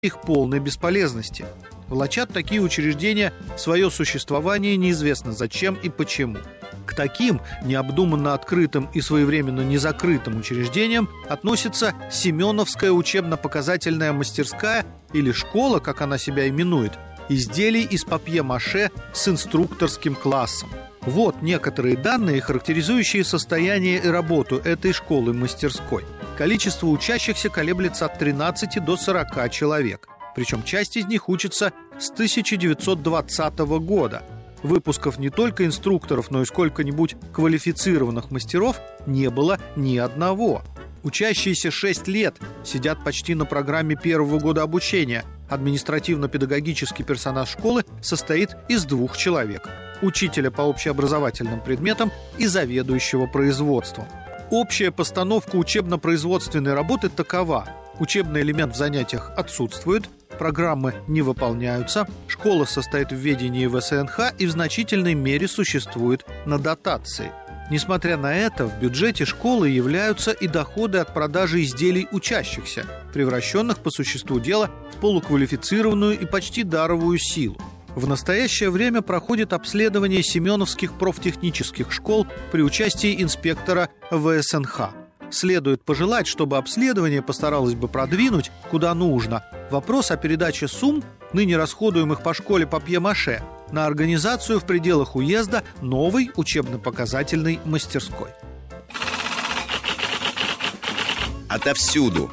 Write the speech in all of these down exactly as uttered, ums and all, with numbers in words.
их полной бесполезности. Влачат такие учреждения свое существование неизвестно зачем и почему. К таким необдуманно открытым и своевременно незакрытым учреждениям относится Семеновская учебно-показательная мастерская или школа, как она себя именует, изделий из папье-маше с инструкторским классом. Вот некоторые данные, характеризующие состояние и работу этой школы-мастерской. Количество учащихся колеблется от тринадцати до сорока человек. Причем часть из них учится с тысяча девятьсот двадцатого года. Выпусков не только инструкторов, но и сколько-нибудь квалифицированных мастеров не было ни одного. Учащиеся шесть лет сидят почти на программе первого года обучения. Административно-педагогический персонал школы состоит из двух человек: учителя по общеобразовательным предметам и заведующего производством. Общая постановка учебно-производственной работы такова: учебный элемент в занятиях отсутствует, программы не выполняются, школа состоит в ведении вэ эс эн ха и в значительной мере существует на дотации. Несмотря на это, в бюджете школы являются и доходы от продажи изделий учащихся, превращенных по существу дела в полуквалифицированную и почти даровую силу. В настоящее время проходит обследование семеновских профтехнических школ при участии инспектора вэ эс эн ха. Следует пожелать, чтобы обследование постаралось бы продвинуть, куда нужно, вопрос о передаче сумм, ныне расходуемых по школе папье-маше, на организацию в пределах уезда новой учебно-показательной мастерской. Отовсюду.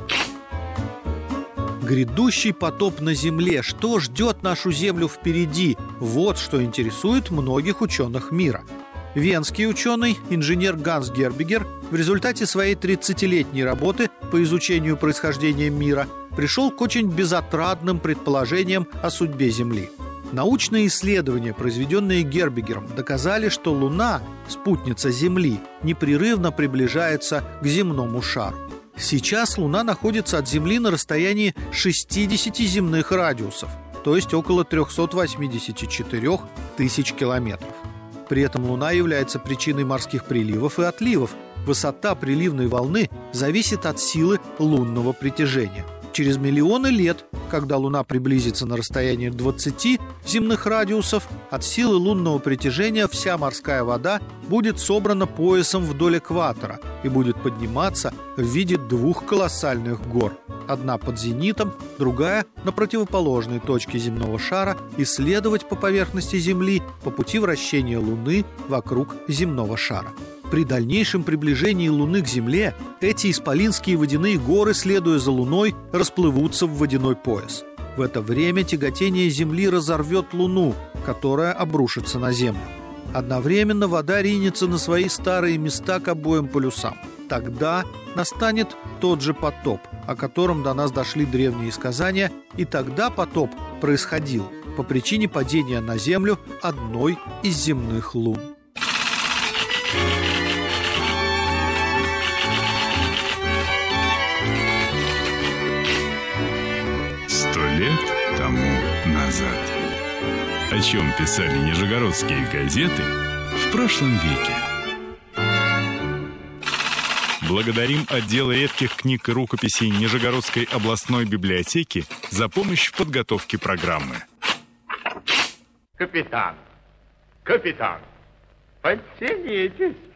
Грядущий потоп на Земле. Что ждет нашу Землю впереди? Вот что интересует многих ученых мира. Венский ученый, инженер Ганс Гербигер, в результате своей тридцатилетней работы по изучению происхождения мира пришел к очень безотрадным предположениям о судьбе Земли. Научные исследования, произведенные Гербигером, доказали, что Луна, спутница Земли, непрерывно приближается к земному шару. Сейчас Луна находится от Земли на расстоянии шестидесяти земных радиусов, то есть около триста восемьдесят четыре тысячи километров. При этом Луна является причиной морских приливов и отливов. Высота приливной волны зависит от силы лунного притяжения. Через миллионы лет, когда Луна приблизится на расстояние двадцати земных радиусов, от силы лунного притяжения вся морская вода будет собрана поясом вдоль экватора и будет подниматься в виде двух колоссальных гор. Одна под зенитом, другая на противоположной точке земного шара, и следовать по поверхности Земли по пути вращения Луны вокруг земного шара. При дальнейшем приближении Луны к Земле эти исполинские водяные горы, следуя за Луной, расплывутся в водяной пояс. В это время тяготение Земли разорвет Луну, которая обрушится на Землю. Одновременно вода ринется на свои старые места к обоим полюсам. Тогда настанет тот же потоп, о котором до нас дошли древние сказания, и тогда потоп происходил по причине падения на Землю одной из земных лун. Сто лет тому назад. О чем писали нижегородские газеты в прошлом веке. Благодарим отдел редких книг и рукописей Нижегородской областной библиотеки за помощь в подготовке программы. Капитан, капитан, подтянитесь.